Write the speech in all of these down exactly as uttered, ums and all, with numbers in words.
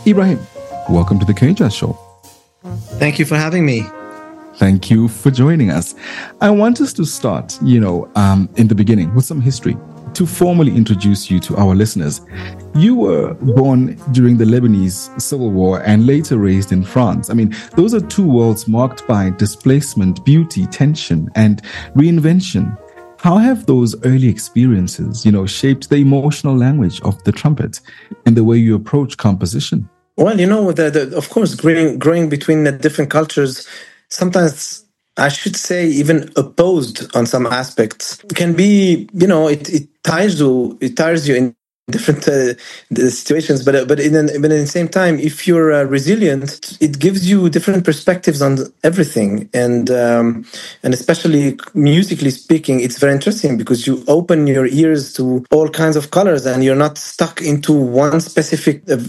Ibrahim, welcome to the K J Show. Thank you for having me. Thank you for joining us. I want us to start, you know, um, in the beginning with some history to formally introduce you to our listeners. You were born during the Lebanese Civil War and later raised in France. I mean, those are two worlds marked by displacement, beauty, tension, and reinvention. How have those early experiences, you know, shaped the emotional language of the trumpet and the way you approach composition? Well, you know, the, the, of course, growing, growing between the different cultures, sometimes I should say even opposed on some aspects, can be, you know, it, it tires you, it tires you in different uh, situations, but uh, but in an, but at the same time, if you're uh, resilient, it gives you different perspectives on everything, and um, and especially musically speaking, it's very interesting because you open your ears to all kinds of colors, and you're not stuck into one specific uh,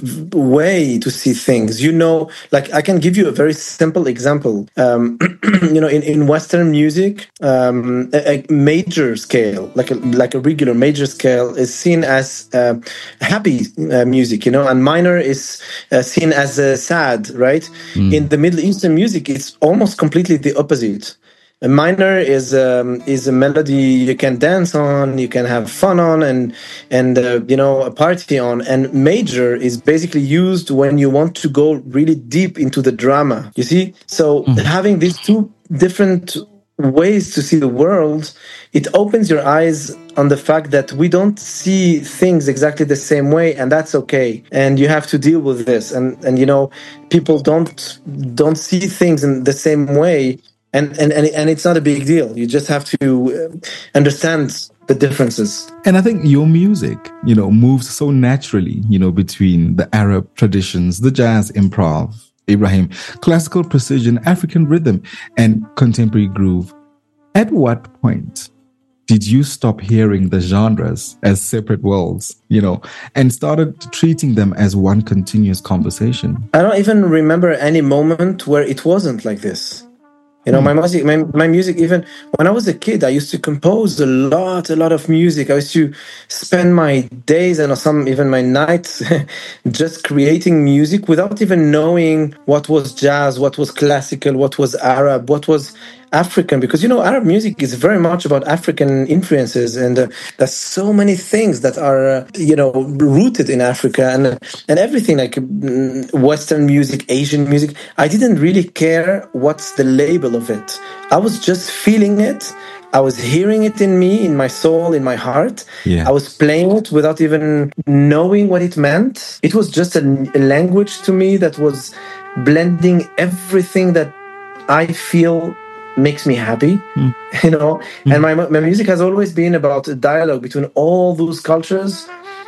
way to see things. You know, like I can give you a very simple example. Um, you know, in, in Western music, um, a, a major scale, like a like a regular major scale, is seen as uh, happy uh, music, you know, and minor is uh, seen as uh, sad, right? Mm. In the Middle Eastern music, it's almost completely the opposite. A minor is um, is a melody you can dance on, you can have fun on, and and uh, you know, a party on. And major is basically used when you want to go really deep into the drama. You see, so mm. having these two different ways to see the world, it opens your eyes on the fact that we don't see things exactly the same way, and that's okay. And you have to deal with this. And and you know, people don't don't see things in the same way, and and and, and it's not a big deal. You just have to understand the differences. And I think your music, you know, moves so naturally, you know, between the Arab traditions, the jazz improv, Ibrahim, classical precision, African rhythm, and contemporary groove. At what point did you stop hearing the genres as separate worlds, you know, and started treating them as one continuous conversation? I don't even remember any moment where it wasn't like this. You know, my music, my, my music, even when I was a kid, I used to compose a lot, a lot of music. I used to spend my days and some, even my nights just creating music without even knowing what was jazz, what was classical, what was Arab, what was African, because, you know, Arab music is very much about African influences, and uh, there's so many things that are, uh, you know, rooted in Africa, and uh, and everything like mm, Western music, Asian music. I didn't really care what's the label of it. I was just feeling it. I was hearing it in me, in my soul, in my heart. Yeah. I was playing it without even knowing what it meant. It was just a, a language to me that was blending everything that I feel makes me happy, mm. you know, mm. and my my music has always been about a dialogue between all those cultures,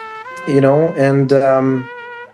you know, and um,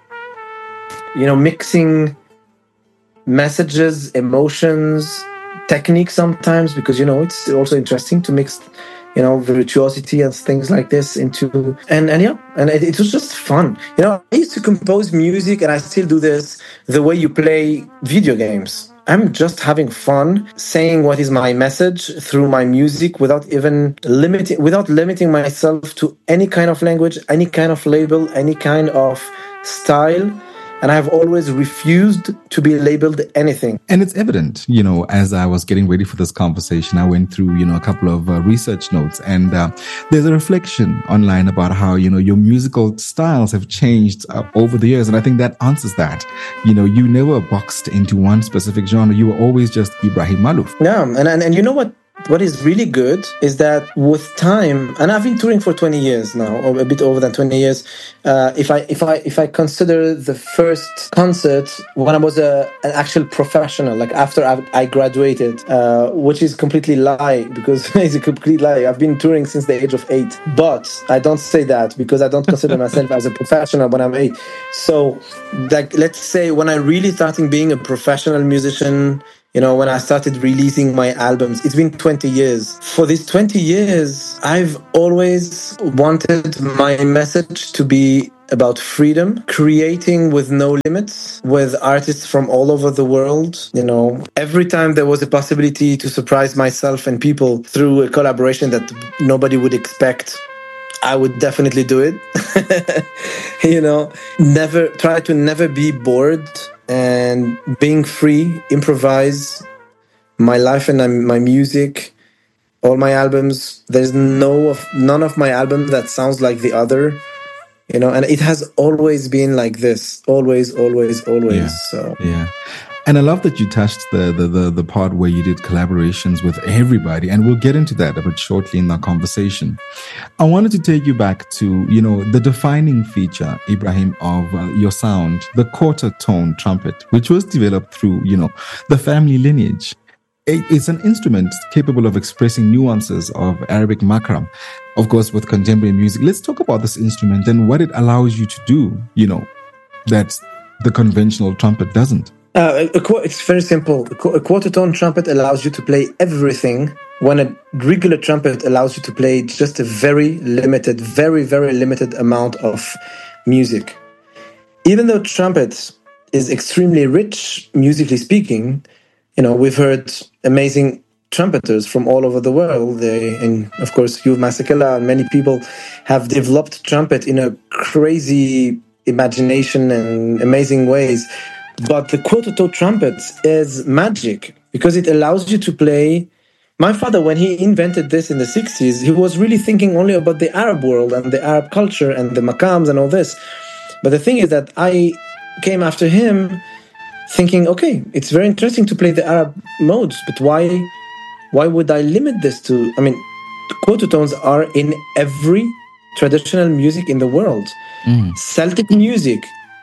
you know, mixing messages, emotions, technique sometimes, because, you know, it's also interesting to mix, you know, virtuosity and things like this into, and and yeah, and it, it was just fun. You know, I used to compose music, and I still do this the way you play video games. I'm just having fun saying what is my message through my music without even limiting, without limiting myself to any kind of language, any kind of label, any kind of style. And I've always refused to be labeled anything. And it's evident, you know, as I was getting ready for this conversation, I went through, you know, a couple of uh, research notes, and uh, there's a reflection online about how, you know, your musical styles have changed uh, over the years. And I think that answers that. You know, you never boxed into one specific genre. You were always just Ibrahim Malouf. Yeah. And, and, and you know what? What is really good is that with time, and I've been touring for twenty years now, or a bit over than twenty years. Uh, if I if I if I consider the first concert when I was a, an actual professional, like after I, I graduated, uh, which is completely lie, because it's a complete lie. I've been touring since the age of eight, but I don't say that because I don't consider myself as a professional when I'm eight. So, like, let's say when I really started being a professional musician, you know, when I started releasing my albums, it's been twenty years. For these twenty years, I've always wanted my message to be about freedom, creating with no limits, with artists from all over the world. You know, every time there was a possibility to surprise myself and people through a collaboration that nobody would expect, I would definitely do it. You know, never try to never be bored and being free, improvise my life and my music, all my albums. There's no of none of my albums that sounds like the other, you know, and it has always been like this, always, always, always. Yeah. So yeah. And I love that you touched the, the the the part where you did collaborations with everybody, and we'll get into that a bit shortly in our conversation. I wanted to take you back to, you know, the defining feature, Ibrahim, of uh, your sound, the quarter tone trumpet, which was developed through, you know, the family lineage. It, it's an instrument capable of expressing nuances of Arabic makram, of course, with contemporary music. Let's talk about this instrument and what it allows you to do, you know, that the conventional trumpet doesn't. Uh, a, a, it's very simple. A, a quarter tone trumpet allows you to play everything, when a regular trumpet allows you to play just a very limited, very, very limited amount of music. Even though trumpet is extremely rich, musically speaking, you know, we've heard amazing trumpeters from all over the world. They, and of course, Youv Masekela and many people have developed trumpet in a crazy imagination and amazing ways. But the quarter tone trumpet is magic because it allows you to play. My father, when he invented this in the sixties, he was really thinking only about the Arab world and the Arab culture and the makams and all this. But the thing is that I came after him thinking, okay, it's very interesting to play the Arab modes, but why, why would I limit this to, I mean, quarter tones are in every traditional music in the world. Mm. Celtic music,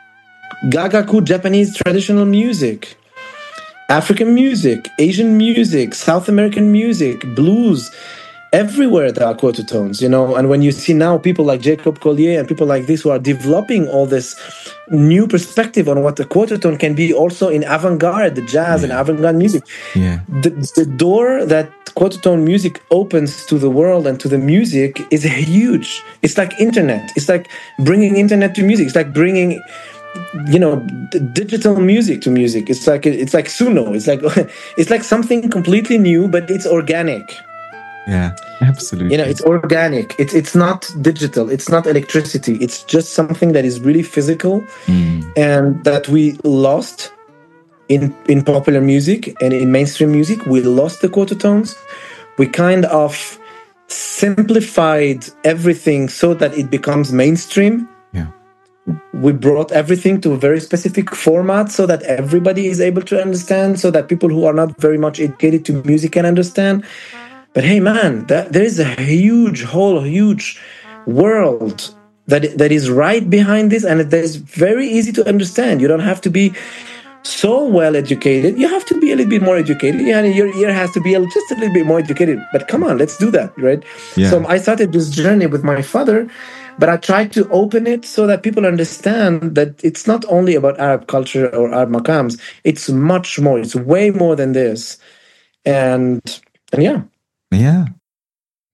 Gagaku, Japanese traditional music, African music, Asian music, South American music, blues, everywhere there are quarter tones, you know. And when you see now people like Jacob Collier and people like this who are developing all this new perspective on what the quarter tone can be also in avant-garde, the jazz yeah. and avant-garde music. Yeah. The, the door that quarter tone music opens to the world and to the music is huge. It's like internet. It's like bringing internet to music. It's like bringing, you know, digital music to music. It's like it's like Suno. It's like it's like something completely new, but it's organic. Yeah, absolutely. You know, it's organic. It's it's not digital. It's not electricity. It's just something that is really physical, mm. and that we lost in in popular music and in mainstream music. We lost the quarter tones. We kind of simplified everything so that it becomes mainstream. Yeah. We brought everything to a very specific format so that everybody is able to understand, so that people who are not very much educated to music can understand. But hey, man, that, there is a huge, whole huge world that that is right behind this, and that is very easy to understand. You don't have to be so well educated. You have to be a little bit more educated. Yeah, your ear has to be a, just a little bit more educated. But come on, let's do that, right? Yeah. So I started this journey with my father, but I tried to open it so that people understand that it's not only about Arab culture or Arab makams. It's much more. It's way more than this. And and yeah. Yeah,